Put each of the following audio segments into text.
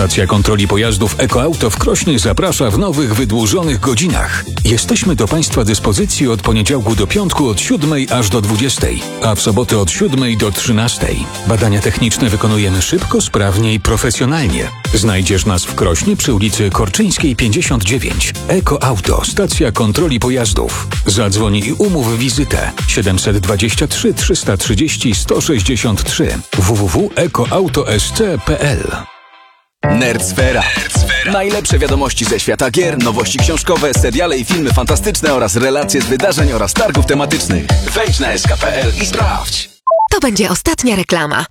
Stacja kontroli pojazdów EcoAuto w Krośnie zaprasza w nowych, wydłużonych godzinach. Jesteśmy do Państwa dyspozycji od poniedziałku do piątku od 7 aż do 20, a w soboty od 7 do 13. Badania techniczne wykonujemy szybko, sprawnie i profesjonalnie. Znajdziesz nas w Krośnie przy ulicy Korczyńskiej 59. EcoAuto, stacja kontroli pojazdów. Zadzwoń i umów wizytę 723 330 163 www.ecoauto.sc.pl. Nerdsfera. Najlepsze wiadomości ze świata gier, nowości książkowe, seriale i filmy fantastyczne oraz relacje z wydarzeń oraz targów tematycznych. Wejdź na sk.pl i sprawdź. To będzie ostatnia reklama.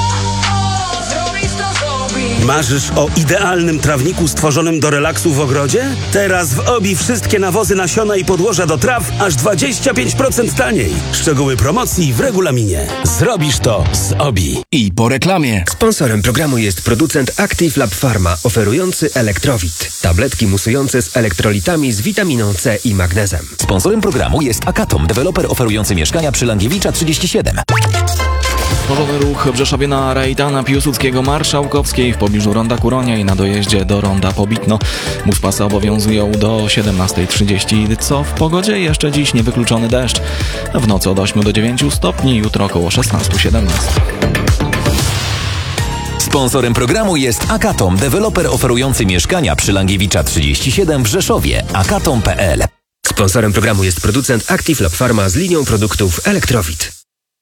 Marzysz o idealnym trawniku stworzonym do relaksu w ogrodzie? Teraz w OBI wszystkie nawozy, nasiona i podłoża do traw aż 25% taniej. Szczegóły promocji w regulaminie. Zrobisz to z OBI. I po reklamie. Sponsorem programu jest producent Active Lab Pharma, oferujący Elektrowit. Tabletki musujące z elektrolitami z witaminą C i magnezem. Sponsorem programu jest Akatom, deweloper oferujący mieszkania przy Langiewicza 37. Porządny ruch w Rzeszowie na Reitana Piłsudskiego-Marszałkowskiej w pobliżu Ronda Kuronia i na dojeździe do Ronda Pobitno. Buspasy obowiązują do 17:30, co w pogodzie jeszcze dziś niewykluczony deszcz. W nocy od 8 do 9 stopni, jutro około 16-17. Sponsorem programu jest Akatom, deweloper oferujący mieszkania przy Langiewicza 37 w Rzeszowie. akatom.pl. Sponsorem programu jest producent Active Lab Pharma z linią produktów Elektrowit.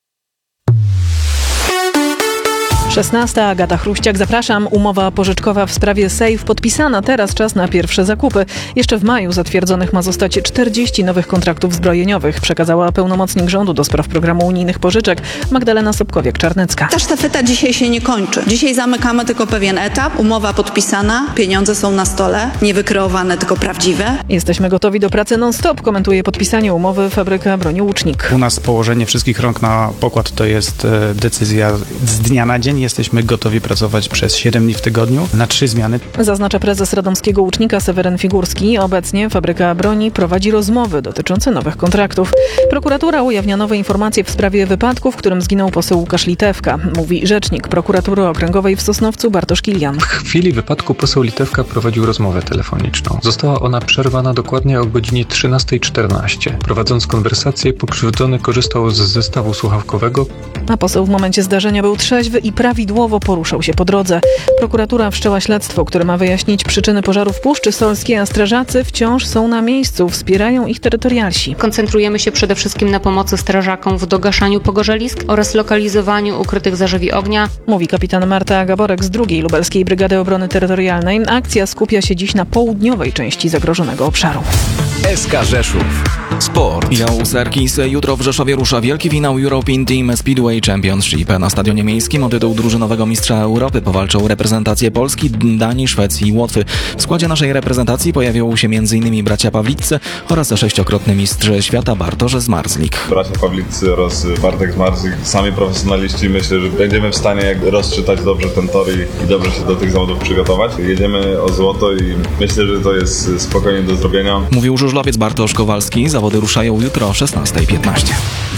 16. Agata Chruściak, zapraszam. Umowa pożyczkowa w sprawie Safe podpisana. Teraz czas na pierwsze zakupy. Jeszcze w maju zatwierdzonych ma zostać 40 nowych kontraktów zbrojeniowych, przekazała pełnomocnik rządu do spraw programu unijnych pożyczek Magdalena Sobkowiak-Czarnecka. Ta sztafeta dzisiaj się nie kończy. Dzisiaj zamykamy tylko pewien etap. Umowa podpisana, pieniądze są na stole, nie wykreowane, tylko prawdziwe. Jesteśmy gotowi do pracy non-stop, komentuje podpisanie umowy Fabryka Broni Łucznik. U nas położenie wszystkich rąk na pokład to jest decyzja z dnia na dzień. Jesteśmy gotowi pracować przez 7 dni w tygodniu na 3 zmiany. Zaznacza prezes radomskiego łucznika Seweryn Figurski. Obecnie Fabryka Broni prowadzi rozmowy dotyczące nowych kontraktów. Prokuratura ujawnia nowe informacje w sprawie wypadku, w którym zginął poseł Łukasz Litewka. Mówi rzecznik Prokuratury Okręgowej w Sosnowcu Bartosz Kilian. W chwili wypadku poseł Litewka prowadził rozmowę telefoniczną. Została ona przerwana dokładnie o godzinie 13:14. Prowadząc konwersację, pokrzywdzony korzystał z zestawu słuchawkowego. A poseł w momencie zdarzenia był trzeźwy i prawidłowo poruszał się po drodze. Prokuratura wszczęła śledztwo, które ma wyjaśnić przyczyny pożaru w Puszczy Solskiej, a strażacy wciąż są na miejscu, wspierają ich terytorialsi. Koncentrujemy się przede wszystkim na pomocy strażakom w dogaszaniu pogorzelisk oraz lokalizowaniu ukrytych zarzewi ognia. Mówi kapitan Marta Gaborek z 2. Lubelskiej Brygady Obrony Terytorialnej. Akcja skupia się dziś na południowej części zagrożonego obszaru. SK Rzeszów. Sport. Finał Serkis. Jutro w Rzeszowie rusza wielki finał European Team Speedway Championship. Na stadionie miejskim o tytuł drużynowego mistrza Europy powalczą reprezentacje Polski, Danii, Szwecji i Łotwy. W składzie naszej reprezentacji pojawią się m.in. bracia Pawliccy oraz 6-krotny mistrz świata Bartosz Zmarzlik. Bracia Pawliccy oraz Bartek Zmarzlik, sami profesjonaliści, myślę, że będziemy w stanie rozczytać dobrze ten tor i dobrze się do tych zawodów przygotować. Jedziemy o złoto i myślę, że to jest spokojnie do zrobienia. Mówił żużlowiec Bartosz Kowalski. Zawody ruszają jutro o 16:15.